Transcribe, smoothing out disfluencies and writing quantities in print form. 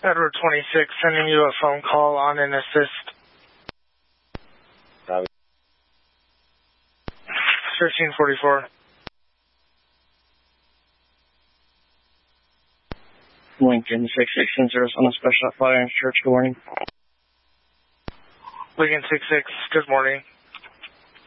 Edward 26, sending you a phone call on an assist. 1344. Lincoln 6610 on a special fire in church. Good morning. Lincoln 66, good morning.